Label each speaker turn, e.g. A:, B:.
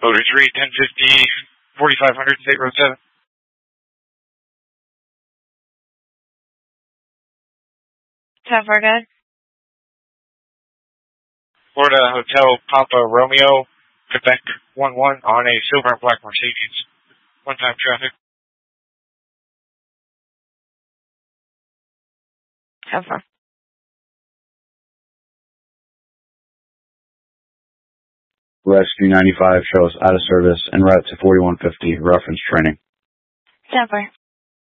A: Motor 3, 1050, 4500 State Road 7.
B: Tower, good.
A: Florida Hotel Papa Romeo, Quebec 11 on a silver and black Mercedes. One-time traffic.
B: Tower.
C: Rescue 95 shows out of service en route to 4150, reference training.
B: Tower.